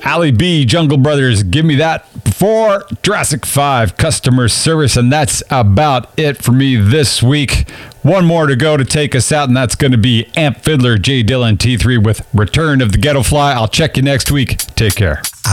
Ali B, Jungle Brothers, Give Me That, for Jurassic 5 Customer Service. And that's about it for me this week. One more to go to take us out, and that's going to be Amp Fiddler, J Dillon T3 with Return of the Ghetto Fly. I'll check you next week. Take care.